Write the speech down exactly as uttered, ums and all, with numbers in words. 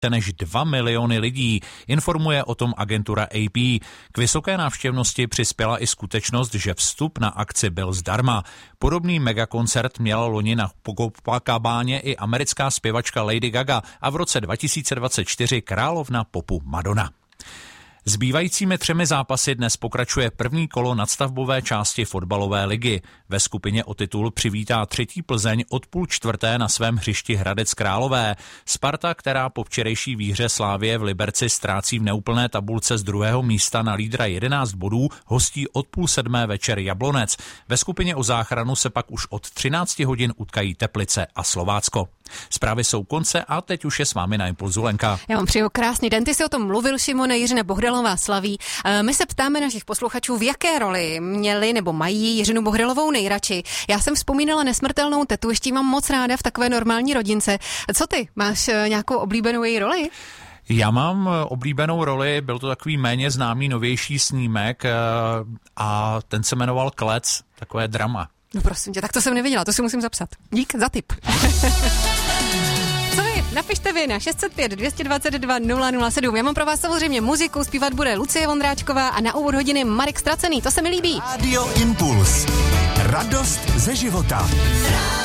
než dva miliony lidí, informuje o tom agentura A P. K vysoké návštěvnosti přispěla i skutečnost, že vstup na akci byl zdarma. Podobný megakoncert měla loni na Copacabáně i americká zpěvačka Lady Gaga a v roce dva tisíce dvacet čtyři královna popu Madonna. Zbývajícími třemi zápasy dnes pokračuje první kolo nadstavbové části fotbalové ligy. Ve skupině o titul přivítá třetí Plzeň od půl čtvrté na svém hřišti Hradec Králové. Sparta, která po včerejší výhře Slavie v Liberci ztrácí v neúplné tabulce z druhého místa na lídra jedenáct bodů, hostí od půl sedmé večer Jablonec. Ve skupině o záchranu se pak už od třinácti hodin utkají Teplice a Slovácko. Zprávy jsou konce a teď už je s vámi na Impulzu Lenka. Já vám přeju krásný den, ty si o tom mluvil, Šimone. Jiřina Bohdalová slaví. My se ptáme našich posluchačů, v jaké roli měli nebo mají Jiřinu Bohdalovou nejradši. Já jsem vzpomínala Nesmrtelnou tetu, ještě ji mám moc ráda v takové normální rodince. Co ty, máš nějakou oblíbenou její roli? Já mám oblíbenou roli, byl to takový méně známý novější snímek a ten se jmenoval Klec, takové drama. No prosím tě, tak to jsem neviděla, to si musím zapsat. Dík za tip. Co vy? Napište vy na šest set pět dvě dvacet dva nula nula sedm. Já mám pro vás samozřejmě muziku, zpívat bude Lucie Vondráčková a na úvod hodiny Marek Stracený, to se mi líbí. Radio Impuls. Radost ze života.